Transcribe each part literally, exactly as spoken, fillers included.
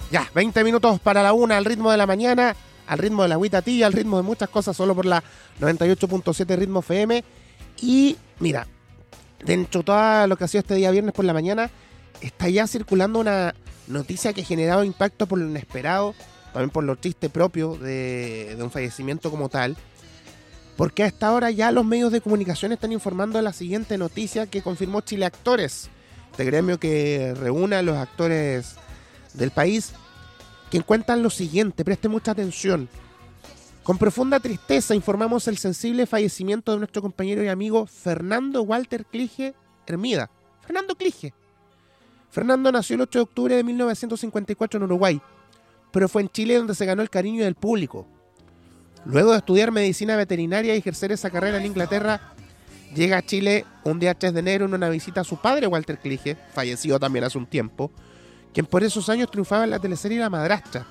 Ya, veinte minutos para la una, al ritmo de la mañana, al ritmo de la agüita tibia, al ritmo de muchas cosas, solo por la noventa y ocho punto siete Ritmo F M. Y mira, dentro de todo lo que ha sido este día viernes por la mañana, está ya circulando una noticia que ha generado impacto por lo inesperado, también por lo triste propio de, de un fallecimiento como tal. Porque a esta hora ya los medios de comunicación están informando de la siguiente noticia que confirmó Chile Actores, este gremio que reúne a los actores del país, que cuentan lo siguiente, preste mucha atención. Con profunda tristeza informamos el sensible fallecimiento de nuestro compañero y amigo Fernando Walter Clige Hermida. Fernando Clige. Fernando nació el ocho de octubre de mil novecientos cincuenta y cuatro en Uruguay, pero fue en Chile donde se ganó el cariño del público. Luego de estudiar medicina veterinaria y ejercer esa carrera en Inglaterra, llega a Chile un día tres de enero en una visita a su padre Walter Clige, fallecido también hace un tiempo, quien por esos años triunfaba en la teleserie La Madrastra.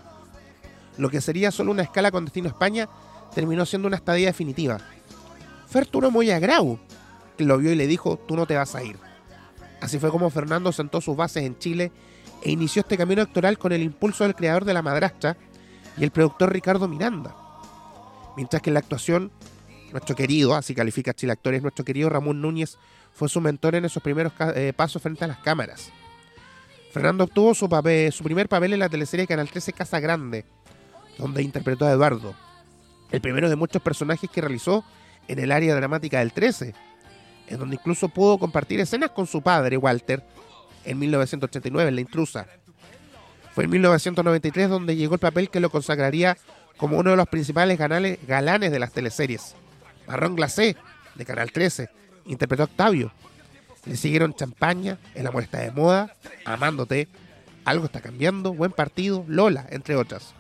Lo que sería solo una escala con destino a España terminó siendo una estadía definitiva. Fue Arturo Moya Grau, que lo vio y le dijo: tú no te vas a ir. Así fue como Fernando sentó sus bases en Chile e inició este camino actoral con el impulso del creador de La Madrastra y el productor Ricardo Miranda. Mientras que en la actuación, nuestro querido, así califica Chile Actores, nuestro querido Ramón Núñez fue su mentor en esos primeros eh, pasos frente a las cámaras. Fernando obtuvo su, papel, su primer papel en la teleserie Canal trece Casa Grande, donde interpretó a Eduardo, el primero de muchos personajes que realizó en el área dramática del trece, en donde incluso pudo compartir escenas con su padre, Walter, en mil novecientos ochenta y nueve, en La Intrusa. Fue en mil novecientos noventa y tres donde llegó el papel que lo consagraría como uno de los principales ganales, galanes de las teleseries. Marrón Glacé, de Canal trece, interpretó a Octavio. Le siguieron Champaña, El amor está de moda, Amándote, Algo está cambiando, Buen partido, Lola, entre otras.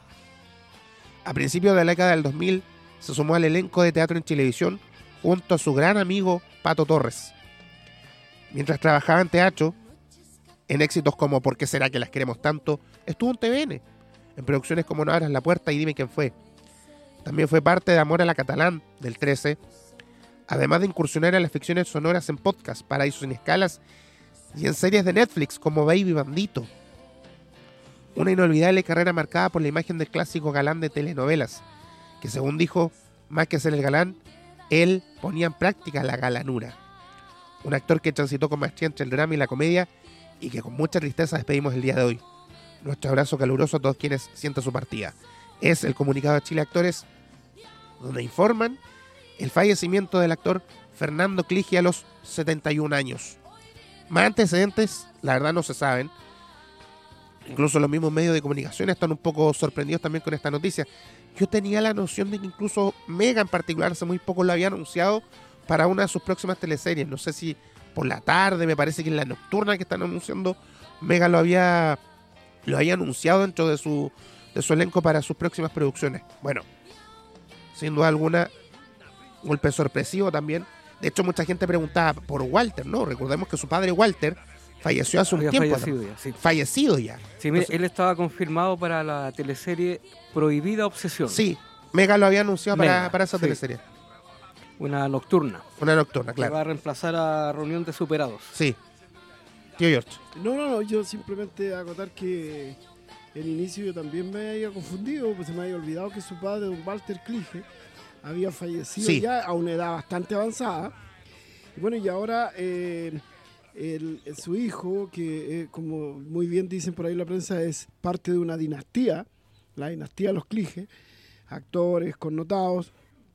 A principios de la década del dos mil se sumó al elenco de teatro en Chilevisión junto a su gran amigo Pato Torres. Mientras trabajaba en teatro, en éxitos como ¿Por qué será que las queremos tanto?, estuvo en T V N, en producciones como No abras la puerta y Dime quién fue. También fue parte de Amor a la Catalán, del trece, además de incursionar en las ficciones sonoras en podcast, Paraíso sin escalas, y en series de Netflix como Baby Bandito. Una inolvidable carrera marcada por la imagen del clásico galán de telenovelas, que según dijo, más que ser el galán, él ponía en práctica la galanura. Un actor que transitó con maestría entre el drama y la comedia y que con mucha tristeza despedimos el día de hoy. Nuestro abrazo caluroso a todos quienes sientan su partida. Es el comunicado de Chile Actores, donde informan el fallecimiento del actor Fernando Clige a los setenta y un años. Más antecedentes, la verdad, no se saben. Incluso los mismos medios de comunicación están un poco sorprendidos también con esta noticia. Yo tenía la noción de que incluso Mega en particular hace muy poco lo había anunciado para una de sus próximas teleseries. No sé si por la tarde, me parece que en la nocturna que están anunciando, Mega lo había, lo había anunciado dentro de su, de su elenco para sus próximas producciones. Bueno, sin duda alguna, golpe sorpresivo también. De hecho, mucha gente preguntaba por Walter, ¿no? Recordemos que su padre Walter falleció hace un Había tiempo. Fallecido ya, sí. Fallecido ya. Sí, mire, Entonces, él estaba confirmado para la teleserie Prohibida Obsesión. sí, Mega lo había anunciado Mega, para, para esa sí. teleserie. Una nocturna. Una nocturna, Que va claro. a reemplazar a Reunión de Superados. Sí. Tío George. No, no, no, yo simplemente acotar que el inicio yo también me había confundido, pues se me había olvidado que su padre, don Walter Clige, había fallecido Sí. ya a una edad bastante avanzada. Y bueno, y ahora eh, el, el- su hijo, que eh, como muy bien dicen por ahí en la prensa, es parte de una dinastía, la dinastía de los Clige, actores connotados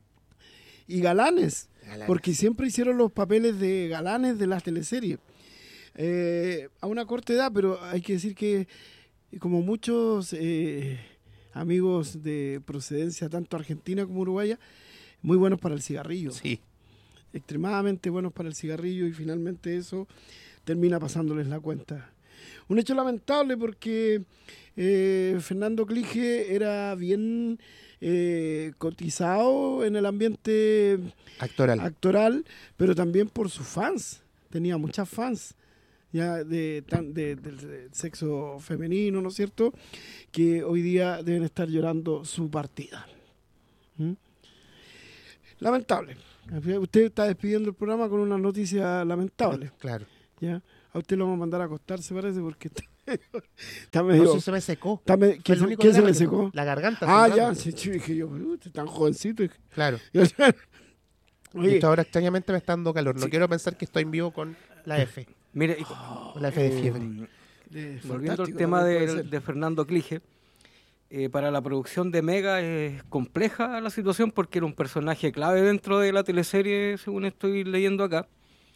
y galanes, Galanes. porque siempre hicieron los papeles de galanes de las teleseries. Eh, a una corta edad, pero hay que decir que como muchos eh, amigos de procedencia tanto argentina como uruguaya, muy buenos para el cigarrillo, Sí. extremadamente buenos para el cigarrillo, y finalmente eso termina pasándoles la cuenta. Un hecho lamentable porque eh, Fernando Clige era bien eh, cotizado en el ambiente Actoral. actoral, pero también por sus fans. Tenía muchas fans ya de, tan- de- del del sexo femenino, ¿no es cierto?, que hoy día deben estar llorando su partida. ¿Mm? Lamentable. Usted está despidiendo el programa con una noticia lamentable. Claro. ¿Ya? A usted lo vamos a mandar a acostarse, parece, porque está, Está No medio... sé, se me secó. está me- Fue ¿Qué, el se, único qué se drama le que secó? tuve. La garganta. Ah, sin ya, drama. sí, sí, dije yo, "Uh, este tan jovencito". Claro. Y Y esto ahora extrañamente me está dando calor. No Sí. quiero pensar que estoy en vivo con la F. Mire, y- Con la F de fiebre. eh, eh, volviendo al fantástico tema también puede de, ser. de Fernando Clige, eh, para la producción de Mega es compleja la situación porque era un personaje clave dentro de la teleserie, según estoy leyendo acá.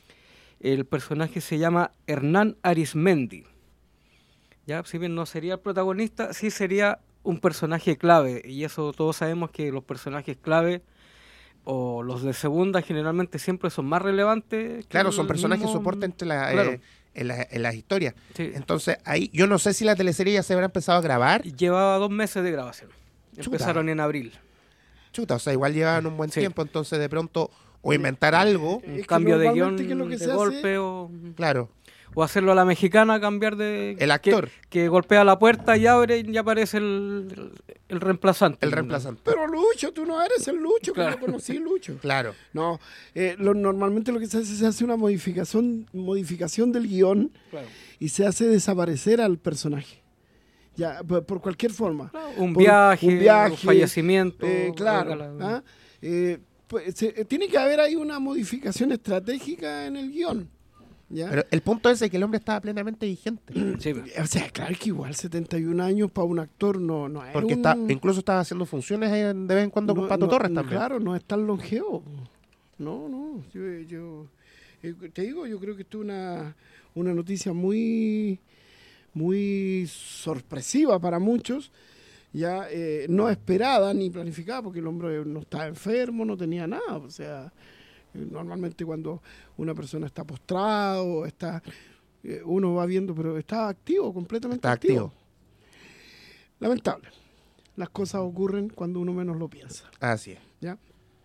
El personaje se llama Hernán Arismendi. Ya, si bien no sería el protagonista, sí sería un personaje clave. Y eso todos sabemos que los personajes clave o los de segunda generalmente siempre son más relevantes. que Claro, son el personajes mismo- soporte entre la, Claro. eh, en, la- en las historias. Sí. Entonces, ahí yo no sé si la teleserie ya se habrá empezado a grabar. Llevaba dos meses de grabación. Chuta. Empezaron en abril. Chuta, o sea, igual llevaban un buen Sí. tiempo, entonces de pronto o inventar algo, Es Un que cambio de normalmente, guión ¿qué es lo que de se hace? golpe o, claro, o hacerlo a la mexicana, cambiar de... el actor, Que, que golpea la puerta y abre y ya aparece el, el, el reemplazante. el reemplazante. Pero Lucho, tú no eres el Lucho, Claro. que no conocí Lucho. Claro, No, eh, lo, normalmente lo que se hace se hace una modificación, modificación del guión Claro. y se hace desaparecer al personaje. Ya, por, por cualquier forma. Un Por viaje, un un, viaje, fallecimiento. Eh, claro. oiga la- ¿ah? Eh, pues, se- eh, tiene que haber ahí una modificación estratégica en el guión. ¿ya? pero el punto es que el hombre estaba plenamente vigente, Sí, O sea, claro que igual setenta y un años para un actor no, no es porque un- está, incluso estaba haciendo funciones ahí de vez en cuando con no- Pato no- Torres no, también. Claro, no es tan longevo. No, no. Yo, yo- eh, te digo, yo creo que esto es una, una noticia muy, muy sorpresiva para muchos. Ya eh, no esperada ni planificada, porque el hombre no estaba enfermo, no tenía nada. O sea, eh, normalmente cuando una persona está postrado, está, eh, uno va viendo, pero está activo, completamente Está activo. Lamentable. Las cosas ocurren cuando uno menos lo piensa. Así es. ¿Ya?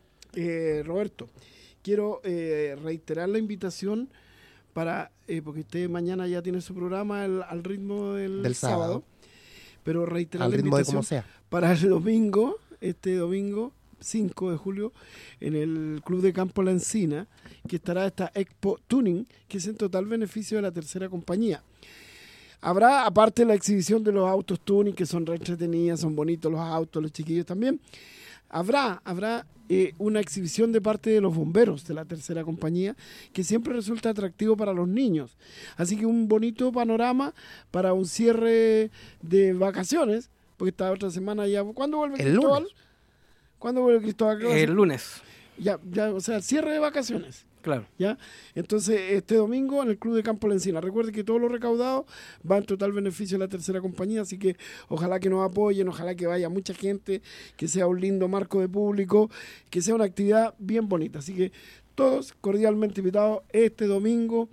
Eh, Roberto, quiero eh, reiterar la invitación para, eh, porque usted mañana ya tiene su programa el- al ritmo del, Del sábado, sábado. pero reiterar Al la ritmo de invitación como sea. para el domingo, este domingo cinco de julio, en el Club de Campo La Encina, que estará esta Expo Tuning, que es en total beneficio de la tercera compañía. Habrá, aparte, la exhibición de los autos tuning, que son re entretenidas, son bonitos los autos, los chiquillos también. Habrá, habrá eh, una exhibición de parte de los bomberos de la tercera compañía, que siempre resulta atractivo para los niños. Así que un bonito panorama para un cierre de vacaciones, porque esta otra semana ya... ¿Cuándo vuelve El Cristóbal? lunes. ¿Cuándo vuelve Cristóbal? ¿Qué va a El hacer? lunes, Ya, ya, o sea, cierre de vacaciones. claro. ¿Ya? Entonces, este domingo en el Club de Campo La Encina. Recuerde que todo lo recaudado va en total beneficio de la tercera compañía, así que ojalá que nos apoyen, ojalá que vaya mucha gente, que sea un lindo marco de público, que sea una actividad bien bonita. Así que todos cordialmente invitados este domingo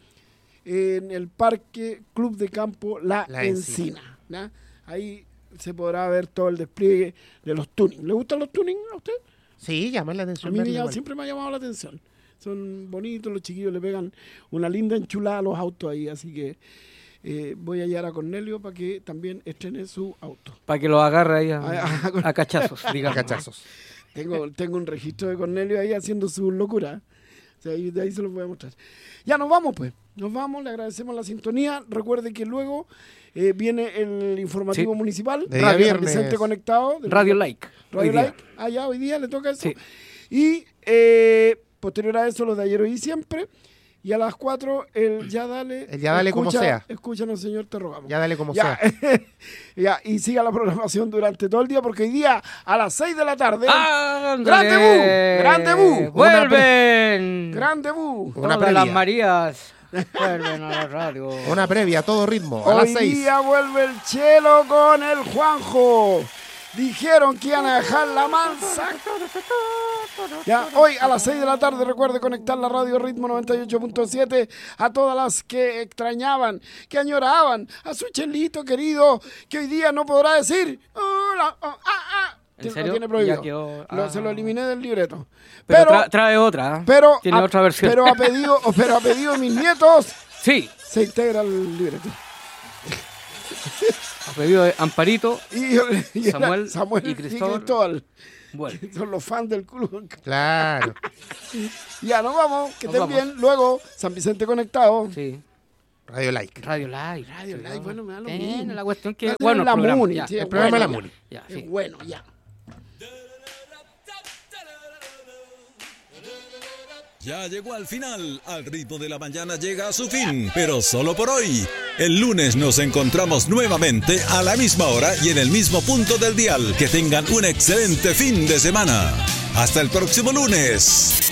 en el Parque Club de Campo La, La Encina. Encina. ¿Ya? Ahí se podrá ver todo el despliegue de los tuning. ¿Le gustan los tuning a usted? Sí, llama la A atención. mí me verlo llama- igual. siempre me ha llamado la atención. Son bonitos, los chiquillos le pegan una linda enchulada a los autos ahí, así que eh, voy a llevar a Cornelio para que también estrene su auto. Para que lo agarre ahí a, Ah, ah, con- a cachazos, digamos. Cachazos. Tengo, tengo un registro de Cornelio ahí haciendo su locura. O sea, ahí, de ahí se los voy a mostrar. Ya nos vamos pues, nos vamos, le agradecemos la sintonía. Recuerde que luego eh, viene el informativo Sí. municipal, De día Radio San viernes. Vicente Conectado. de Radio Like. Radio hoy día. Like. Ah, ya, hoy día le toca eso. Sí. Y eh, posterior a eso, los de ayer, hoy y siempre. Y a las cuatro, el ya dale. El ya dale como escucha- sea. Escúchanos, Señor, te rogamos. Ya dale como Ya. sea. Ya, y siga la programación durante todo el día, porque hoy día a las seis de la tarde. ¡Ándale! ¡Gran debut! ¡Gran debut! ¡Vuelven! ¡Gran debut! Una Todas las previa. Marías vuelven a la radio. Una previa a todo ritmo, a Hoy las seis. día vuelve el Chelo con el Juanjo. Dijeron que iban a dejar la mansa. Ya, hoy a las seis de la tarde recuerde conectar la radio Ritmo noventa y ocho punto siete a todas las que extrañaban, que añoraban a su Chelito querido, que hoy día no podrá decir hola, oh, ah, ah. ¿En Lo serio? tiene prohibido. Ya quedó- Lo- ah. se lo eliminé del libreto. Pero, Pero, tra- trae otra. ¿eh? pero, Tiene a, otra versión. pero a pedido, pero a pedido de mis nietos Sí, se integra el libreto. a pedido de Amparito, Y, y era Samuel Samuel y y Cristóbal. Cristóbal. vuelve. Son los fans del club. Claro. Ya, nos vamos. Que Nos estén vamos. bien. Luego, San Vicente Conectado. Sí. Radio Like. Radio Like. Radio sí, Like, no. bueno, me da lo Bueno, mismo. la cuestión que... Ya Bueno, tenemos la el programa, Muni, ya, sí, el es programa bueno, La ya. Muni. Ya, Es sí. bueno, ya. Ya llegó al final, Al ritmo de la mañana llega a su fin, pero solo por hoy. El lunes nos encontramos nuevamente a la misma hora y en el mismo punto del dial. Que tengan un excelente fin de semana. Hasta el próximo lunes.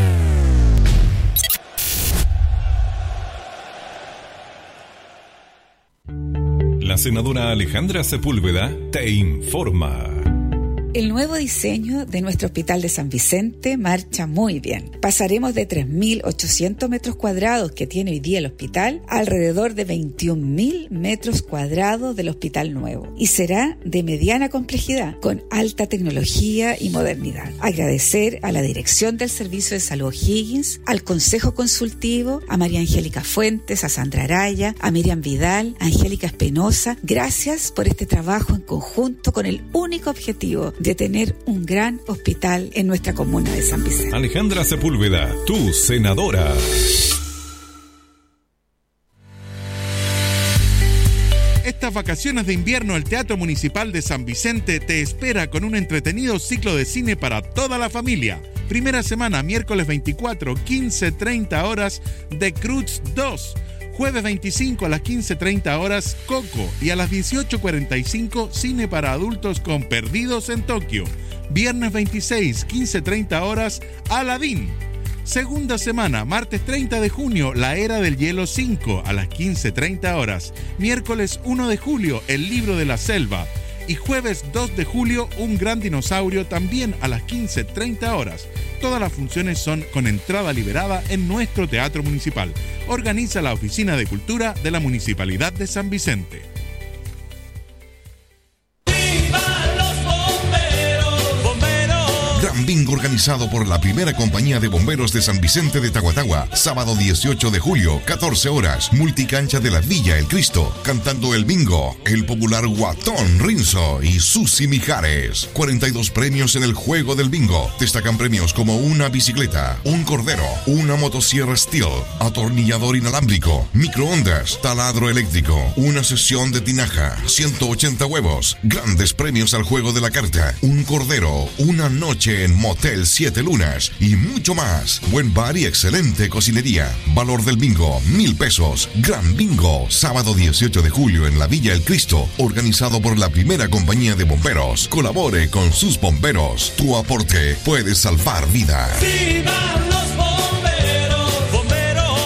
La senadora Alejandra Sepúlveda te informa. El nuevo diseño de nuestro Hospital de San Vicente marcha muy bien. Pasaremos de tres mil ochocientos metros cuadrados que tiene hoy día el hospital a alrededor de veintiún mil metros cuadrados del hospital nuevo. Y será de mediana complejidad, con alta tecnología y modernidad. Agradecer a la Dirección del Servicio de Salud O'Higgins, al Consejo Consultivo, a María Angélica Fuentes, a Sandra Araya, a Miriam Vidal, a Angélica Espinosa. Gracias por este trabajo en conjunto con el único objetivo de tener un gran hospital en nuestra comuna de San Vicente. Alejandra Sepúlveda, tu senadora. Estas vacaciones de invierno, el Teatro Municipal de San Vicente te espera con un entretenido ciclo de cine para toda la familia. Primera semana, miércoles veinticuatro, quince treinta horas, The Cruz dos. Jueves veinticinco a las quince treinta horas, Coco. Y a las dieciocho cuarenta y cinco, cine para adultos con Perdidos en Tokio. Viernes veintiséis, quince treinta horas, Aladdin. Segunda semana, martes treinta de junio, La Era del Hielo cinco a las quince treinta horas. Miércoles uno de julio, El Libro de la Selva. Y jueves dos de julio, Un Gran Dinosaurio, también a las quince treinta horas. Todas las funciones son con entrada liberada en nuestro Teatro Municipal. Organiza la Oficina de Cultura de la Municipalidad de San Vicente. Gran bingo organizado por la primera compañía de bomberos de San Vicente de Tahuatahua. Sábado dieciocho de julio, catorce horas. Multicancha de la Villa El Cristo. Cantando el bingo, el popular Guatón Rinzo y Susi Mijares. cuarenta y dos premios en el juego del bingo. Destacan premios como una bicicleta, un cordero, una motosierra Steel, atornillador inalámbrico, microondas, taladro eléctrico, una sesión de tinaja, ciento ochenta huevos. Grandes premios al juego de la carta, un cordero, una noche en Motel Siete Lunas y mucho más. Buen bar y excelente cocinería. Valor del bingo, mil pesos. Gran bingo, sábado dieciocho de julio en la Villa El Cristo, organizado por la primera compañía de bomberos. Colabore con sus bomberos. Tu aporte puede salvar vidas. ¡Vivan los bomberos! ¡Bomberos!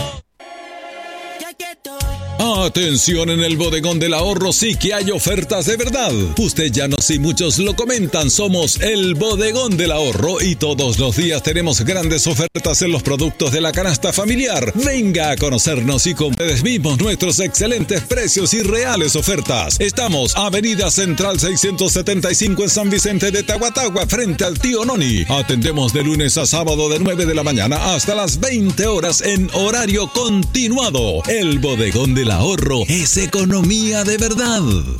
Atención, en el Bodegón del Ahorro sí que hay ofertas de verdad. Usted ya no, si muchos lo comentan, somos el Bodegón del Ahorro y todos los días tenemos grandes ofertas en los productos de la canasta familiar. Venga a conocernos y con ustedes mismos nuestros excelentes precios y reales ofertas. Estamos Avenida Central seiscientos setenta y cinco en San Vicente de Tahuatahua, frente al Tío Noni. Atendemos de lunes a sábado de nueve de la mañana hasta las veinte horas en horario continuado. El Bodegón del Ahorro es economía de verdad.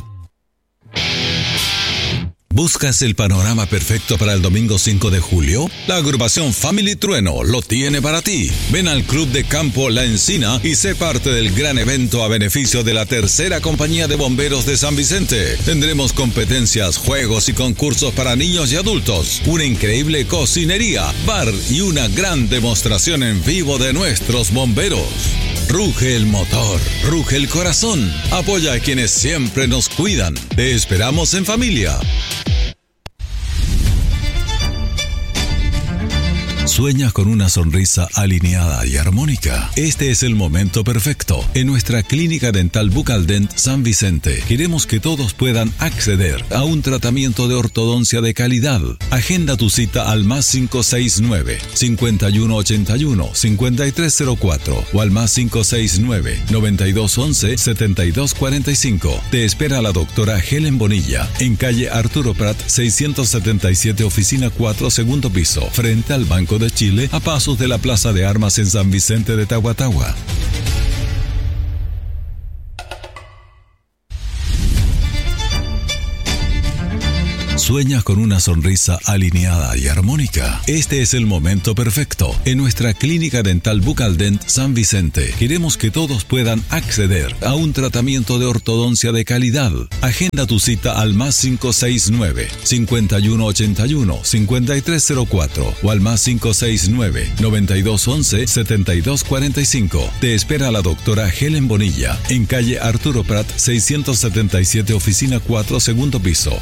¿Buscas el panorama perfecto para el domingo cinco de julio? La agrupación Family Trueno lo tiene para ti. Ven al Club de Campo La Encina y sé parte del gran evento a beneficio de la tercera compañía de bomberos de San Vicente. Tendremos competencias, juegos y concursos para niños y adultos, una increíble cocinería, bar y una gran demostración en vivo de nuestros bomberos. Ruge el motor, ruge el corazón. Apoya a quienes siempre nos cuidan. Te esperamos en familia. ¿Sueñas con una sonrisa alineada y armónica? Este es el momento perfecto. En nuestra clínica dental Bucaldent San Vicente, queremos que todos puedan acceder a un tratamiento de ortodoncia de calidad. Agenda tu cita al más cinco seis nueve, cinco uno ocho uno, cinco tres cero cuatro o al más cinco seis nueve, nueve dos once, setenta y dos cuarenta y cinco. Te espera la doctora Helen Bonilla en calle Arturo Prat seiscientos setenta y siete, oficina cuatro, segundo piso, frente al Banco de Chile, a pasos de la Plaza de Armas en San Vicente de Tahuatahua. ¿Sueñas con una sonrisa alineada y armónica? Este es el momento perfecto. En nuestra clínica dental Bucaldent San Vicente queremos que todos puedan acceder a un tratamiento de ortodoncia de calidad. Agenda tu cita al más cinco seis nueve, cinco uno ocho uno, cinco tres cero cuatro o al más cinco seis nueve, nueve dos once, setenta y dos cuarenta y cinco. Te espera la doctora Helen Bonilla en calle Arturo Prat seiscientos setenta y siete, oficina cuatro, segundo piso.